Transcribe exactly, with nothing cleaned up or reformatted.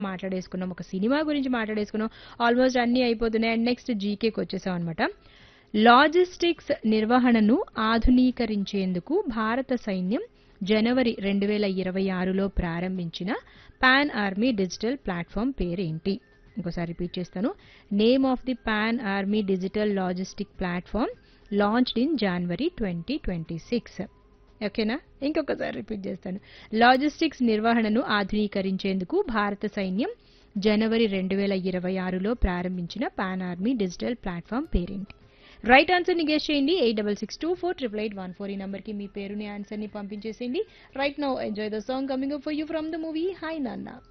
మాట్లాడేసుకున్నాం, ఒక సినిమా గురించి మాట్లాడేసుకున్నాం, ఆల్మోస్ట్ అన్నీ అయిపోతున్నాయి. అండ్ నెక్స్ట్ జీకేకి వచ్చేసాం అనమాట. లాజిస్టిక్స్ నిర్వహణను ఆధునీకరించేందుకు భారత సైన్యం జనవరి రెండు వేల ఇరవై ఆరులో ప్రారంభించిన పాన్ ఆర్మీ డిజిటల్ ప్లాట్ఫామ్ పేరేంటి? ఇంకోసారి రిపీట్ చేస్తాను. Name of the pan army digital logistic platform launched in January twenty twenty six. ఓకేనా? ఇంకొకసారి రిపీట్ చేస్తాను. లాజిస్టిక్స్ నిర్వహణను ఆధునీకరించేందుకు భారత సైన్యం జనవరి రెండు వేల ఇరవై ఆరులో ప్రారంభించిన పాన్ ఆర్మీ డిజిటల్ ప్లాట్ఫామ్ పేరేంటి? రైట్ ఆన్సర్ ని గెస్ చేయండి. Eight double six two four triple eight one four ఈ నంబర్ కి మీ పేరుని ఆన్సర్ ని పంపించేసేయండి. Right now enjoy the song coming up for you from the movie high నాన్న.